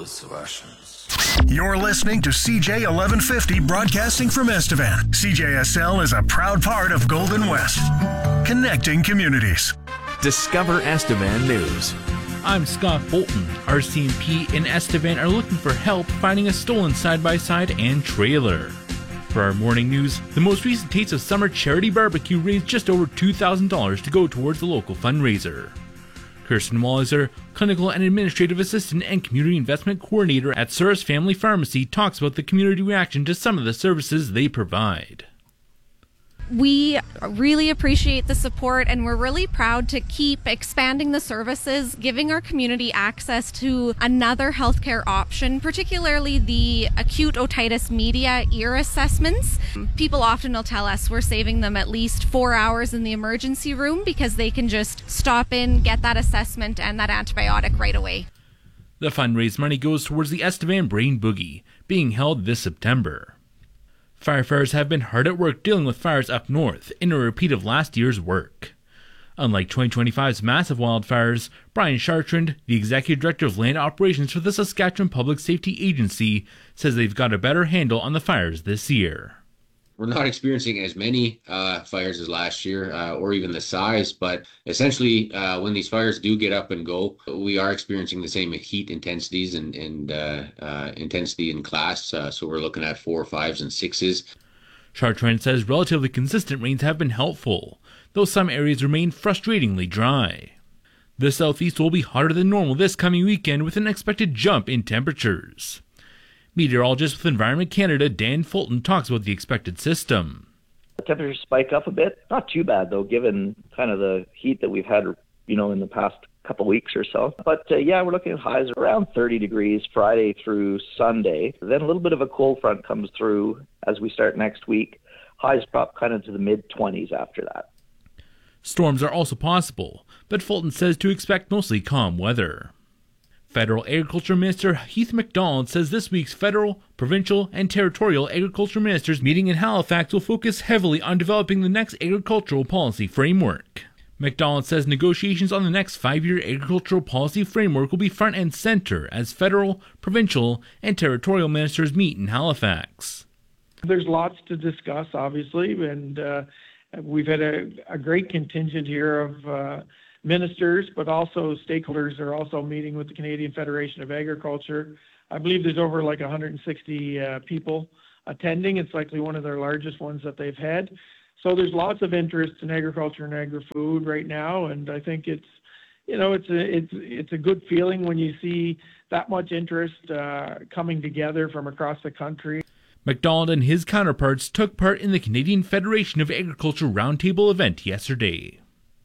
Nicholas Russians. You're listening to CJ 1150 broadcasting from Estevan. CJSL is a proud part of Golden West, connecting communities. Discover Estevan News. I'm Scott Bolton. RCMP and Estevan are looking for help finding a stolen side-by-side and trailer. For our morning news, the most recent Taste of Summer charity barbecue raised just over $2,000 to go towards the local fundraiser. Kirsten Walliser, Clinical and Administrative Assistant and Community Investment Coordinator at Souris Family Pharmacy, talks about the community reaction to some of the services they provide. We really appreciate the support, and we're really proud to keep expanding the services, giving our community access to another healthcare option, particularly the acute otitis media ear assessments. People often will tell us we're saving them at least 4 hours in the emergency room because they can just stop in, get that assessment and that antibiotic right away. The fundraised money goes towards the Estevan Brain Boogie, being held this September. Firefighters have been hard at work dealing with fires up north in a repeat of last year's work. Unlike 2025's massive wildfires, Brian Chartrand, the Executive Director of Land Operations for the Saskatchewan Public Safety Agency, says they've got a better handle on the fires this year. We're not experiencing as many fires as last year or even the size, but essentially when these fires do get up and go, we are experiencing the same heat intensities and intensity in class. So we're looking at 4, 5s, and 6s. Chartrand says relatively consistent rains have been helpful, though some areas remain frustratingly dry. The southeast will be hotter than normal this coming weekend with an expected jump in temperatures. Meteorologist with Environment Canada, Dan Fulton, talks about the expected system. The temperatures spike up a bit. Not too bad, though, given kind of the heat that we've had, in the past couple weeks or so. But, we're looking at highs around 30 degrees Friday through Sunday. Then a little bit of a cold front comes through as we start next week. Highs drop kind of to the mid-20s after that. Storms are also possible, but Fulton says to expect mostly calm weather. Federal Agriculture Minister Heath MacDonald says this week's federal, provincial, and territorial agriculture ministers meeting in Halifax will focus heavily on developing the next agricultural policy framework. MacDonald says negotiations on the next 5-year agricultural policy framework will be front and center as federal, provincial, and territorial ministers meet in Halifax. There's lots to discuss, obviously, and we've had a great contingent here of ministers, but also stakeholders are also meeting with the Canadian Federation of Agriculture. I believe there's over 160 people attending. It's likely one of their largest ones that they've had. So there's lots of interest in agriculture and agri-food right now, and I think it's a good feeling when you see that much interest coming together from across the country. MacDonald and his counterparts took part in the Canadian Federation of Agriculture Roundtable event yesterday.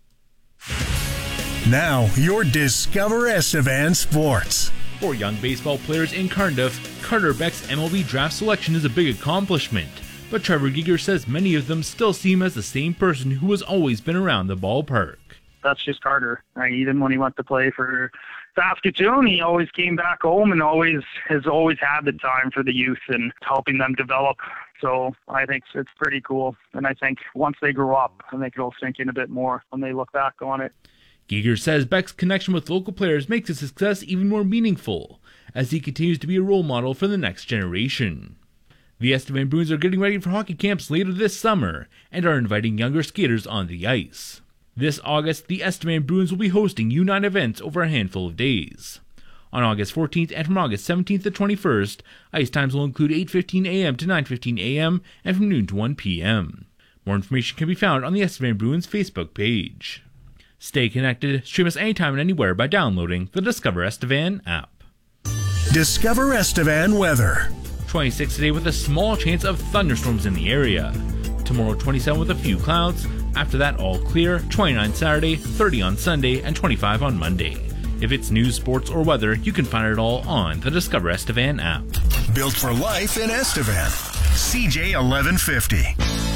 Now, your Discover Estevan Sports. For young baseball players in Cardiff, Carter Beck's MLB draft selection is a big accomplishment, but Trevor Giger says many of them still see him as the same person who has always been around the ballpark. That's just Carter. Even when he went to play for Saskatoon, he always came back home and has always had the time for the youth and helping them develop. So I think it's pretty cool. And I think once they grow up, I think it'll sink in a bit more when they look back on it. Giger says Beck's connection with local players makes his success even more meaningful, as he continues to be a role model for the next generation. The Estevan Bruins are getting ready for hockey camps later this summer, and are inviting younger skaters on the ice. This August, the Estevan Bruins will be hosting U9 events over a handful of days. On August 14th and from August 17th to 21st, ice times will include 8:15 a.m. to 9:15 a.m. and from noon to 1 p.m. More information can be found on the Estevan Bruins Facebook page. Stay connected, stream us anytime and anywhere by downloading the Discover Estevan app. Discover Estevan weather. 26 today with a small chance of thunderstorms in the area. Tomorrow 27 with a few clouds. After that all clear, 29 Saturday, 30 on Sunday, and 25 on Monday. If it's news, sports, or weather, you can find it all on the Discover Estevan app. Built for life in Estevan. CJ 1150.